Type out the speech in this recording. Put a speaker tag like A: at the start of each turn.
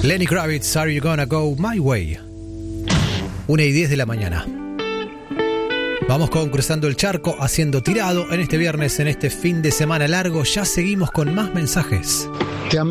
A: Lenny Kravitz, Are You Gonna Go My Way? 1:10 de la mañana. Vamos con Cruzando el Charco, haciendo tirado en este viernes, en este fin de semana largo. Ya seguimos con más mensajes.